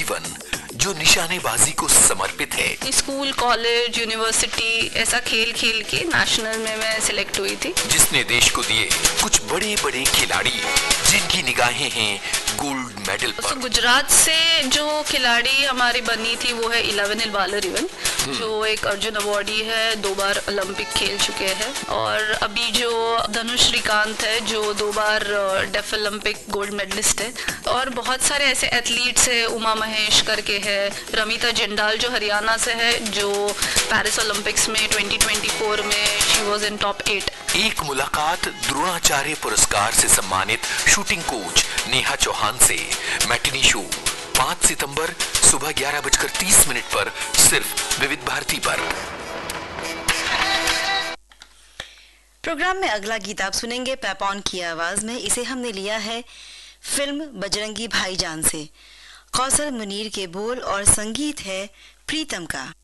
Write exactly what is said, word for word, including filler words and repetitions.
जीवन जो निशानेबाजी को समर्पित है। स्कूल, कॉलेज, यूनिवर्सिटी ऐसा खेल खेल के नेशनल में मैं सिलेक्ट हुई थी। जिसने देश को दिए कुछ बड़े बड़े खिलाड़ी जिनकी निगाहें हैं गोल्ड मेडल पर। तो गुजरात से जो खिलाड़ी हमारी बनी थी वो है इलेवन इलवालर इवन, जो एक अर्जुन अवार्डी है, दो बार ओलंपिक खेल चुके हैं। और अभी जो धनुष श्रीकांत है जो दो बार डेफ ओलंपिक गोल्ड मेडलिस्ट है। और बहुत सारे ऐसे एथलीट्स है, उमा महेश करके है, रमिता जिंडाल जो हरियाणा से है, जो पेरिस ओलंपिक्स में ट्वेंटी ट्वेंटी फोर में she was in top eight. एक मुलाकात द्रोणाचार्य पुरस्कार से सम्मानित शूटिंग कोच नेहा चौहान से। मैटिनी शो पाँच सितंबर सुबह ग्यारह बजकर तीस मिनट पर सिर्फ विविध भारती पर। प्रोग्राम में अगला गीत आप सुनेंगे पैपॉन की आवाज में। इसे हमने लिया है फिल्म बजरंगी भाईजान से। कौसर मुनीर के बोल और संगीत है प्रीतम का।